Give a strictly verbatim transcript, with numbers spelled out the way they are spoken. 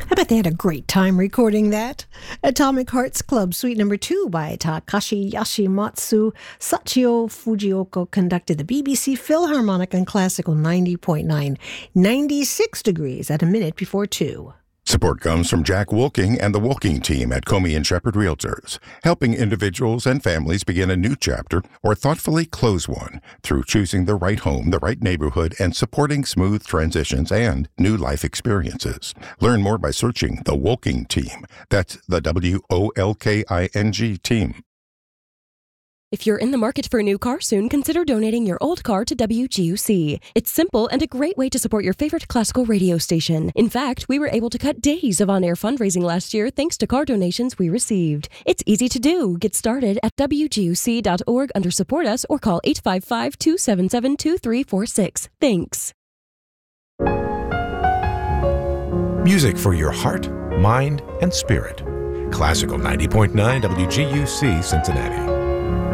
I bet they had a great time recording that. Atomic Hearts Club Suite Number Two by Takashi Yashimatsu. Sachio Fujioka conducted the B B C Philharmonic on Classical ninety point nine. ninety-six degrees at a minute before two. Support comes from Jack Wolking and the Wolking team at Comey and Shepherd Realtors, helping individuals and families begin a new chapter or thoughtfully close one through choosing the right home, the right neighborhood, and supporting smooth transitions and new life experiences. Learn more by searching the Wolking team. That's the W O L K I N G team. If you're in the market for a new car soon, consider donating your old car to W G U C. It's simple and a great way to support your favorite classical radio station. In fact, we were able to cut days of on-air fundraising last year thanks to car donations we received. It's easy to do. Get started at W G U C dot org under Support Us or call eight five five, two seven seven, two three four six. Thanks. Music for your heart, mind, and spirit. Classical ninety point nine W G U C Cincinnati.